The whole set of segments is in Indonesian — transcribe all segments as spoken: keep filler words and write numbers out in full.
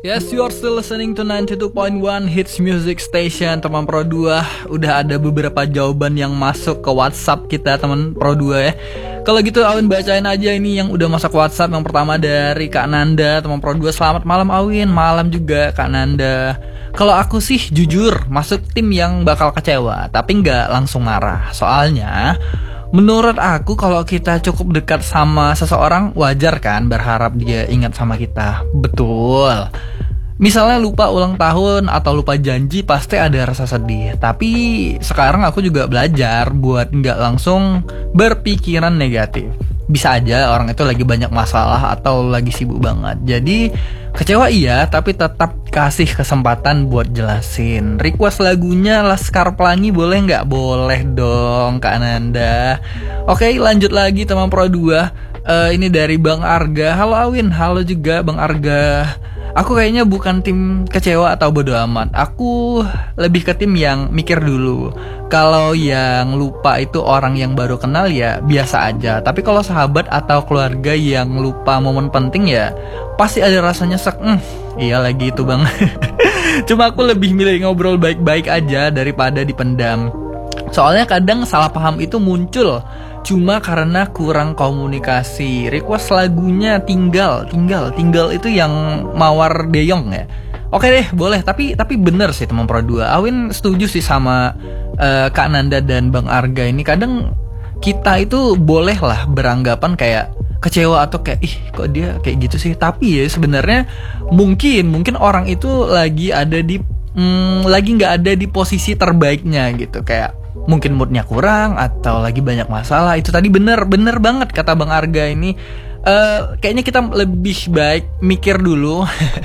Yes, you are still listening to ninety-two point one Hits Music Station, teman Pro dua. Udah ada beberapa jawaban yang masuk ke WhatsApp kita, teman Pro dua ya. Kalau gitu Awin bacain aja ini yang udah masuk WhatsApp. Yang pertama dari Kak Nanda, teman Pro dua. Selamat malam Awin, malam juga Kak Nanda. Kalau aku sih jujur masuk tim yang bakal kecewa, tapi nggak langsung marah. Soalnya menurut aku kalau kita cukup dekat sama seseorang, wajar kan berharap dia ingat sama kita. Betul. Misalnya lupa ulang tahun atau lupa janji, pasti ada rasa sedih. Tapi sekarang aku juga belajar buat nggak langsung berpikiran negatif. Bisa aja orang itu lagi banyak masalah atau lagi sibuk banget. Jadi kecewa iya, tapi tetap kasih kesempatan buat jelasin. Request lagunya Laskar Pelangi boleh nggak? Boleh dong Kak Nanda. Oke, lanjut lagi teman Pro dua. uh, Ini dari Bang Arga. Halo Awin, halo juga Bang Arga. Aku kayaknya bukan tim kecewa atau bodo amat. Aku lebih ke tim yang mikir dulu. Kalau yang lupa itu orang yang baru kenal ya biasa aja. Tapi kalau sahabat atau keluarga yang lupa momen penting ya pasti ada rasanya sek. Hmm, iya lagi itu bang. Cuma aku lebih milih ngobrol baik-baik aja daripada dipendam. Soalnya kadang salah paham itu muncul cuma karena kurang komunikasi. Request lagunya tinggal, tinggal, tinggal itu yang Mawar Deyong ya. Oke deh, boleh. Tapi tapi bener sih teman Pro dua. Awin setuju sih sama uh, Kak Nanda dan Bang Arga ini. Kadang kita itu boleh lah beranggapan kayak kecewa atau kayak ih kok dia kayak gitu sih. Tapi ya sebenarnya mungkin mungkin orang itu lagi ada di hmm, lagi nggak ada di posisi terbaiknya gitu, kayak mungkin moodnya kurang atau lagi banyak masalah. Itu tadi bener bener banget kata Bang Arga ini. uh, Kayaknya kita lebih baik mikir dulu.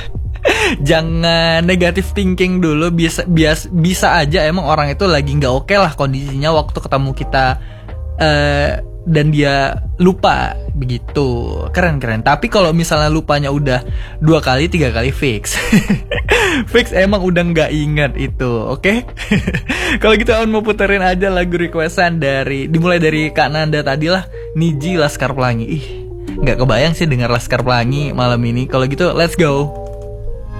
Jangan negative thinking dulu. Biasa, bias, bisa aja emang orang itu lagi gak oke lah kondisinya waktu ketemu kita, uh, dan dia lupa begitu. Keren-keren. Tapi kalau misalnya lupanya udah dua kali, tiga kali fix. Fix emang udah gak ingat itu. Oke, okay? Kalau gitu Aun mau puterin aja lagu requestan dari, dimulai dari Kak Nanda tadi lah, Niji Laskar Pelangi. Ih, gak kebayang sih denger Laskar Pelangi malam ini. Kalau gitu let's go.